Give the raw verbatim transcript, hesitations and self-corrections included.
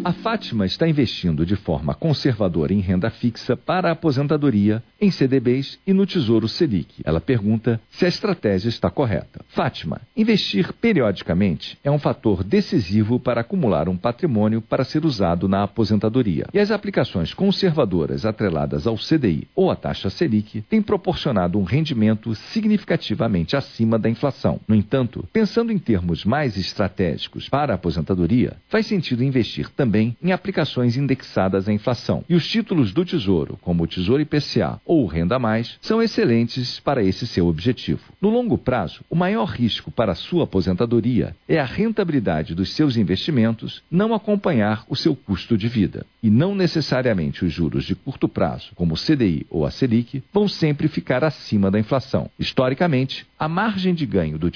A Fátima está investindo de forma conservadora em renda fixa para a aposentadoria, em C D Bs e no Tesouro Selic. Ela pergunta se a estratégia está correta. Fátima, investir periodicamente é um fator decisivo para acumular um patrimônio para ser usado na aposentadoria. E as aplicações conservadoras atreladas ao C D I ou à taxa Selic têm proporcionado um rendimento significativamente acima da inflação. No entanto, pensando em termos mais estratégicos para a aposentadoria, faz sentido investir também em aplicações indexadas à inflação. E os títulos do Tesouro, como o Tesouro I P C A ou o Renda Mais, são excelentes para esse seu objetivo. No longo prazo, o maior risco para a sua aposentadoria é a rentabilidade dos seus investimentos não acompanhar o seu custo de vida. E não necessariamente os juros de curto prazo, como o C D I ou a Selic, vão sempre ficar acima da inflação. Historicamente, a margem de ganho do